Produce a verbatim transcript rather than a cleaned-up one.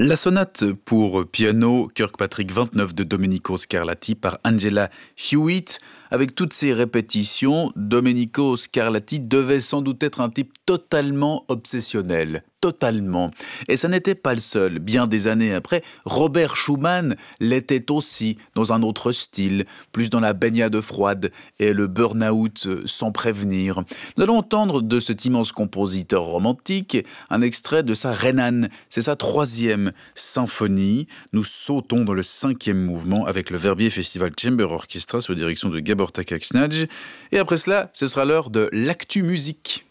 La sonate pour piano Kirkpatrick vingt-neuf de Domenico Scarlatti par Angela Hewitt. Avec toutes ces répétitions, Domenico Scarlatti devait sans doute être un type totalement obsessionnel. Totalement. Et ça n'était pas le seul. Bien des années après, Robert Schumann l'était aussi, dans un autre style, plus dans la baignade froide et le burn-out sans prévenir. Nous allons entendre de cet immense compositeur romantique un extrait de sa Renan. C'est sa troisième symphonie. Nous sautons dans le cinquième mouvement avec le Verbier Festival Chamber Orchestra sous la direction de Gabor Takacsnagy. Et après cela, ce sera l'heure de l'actu musique.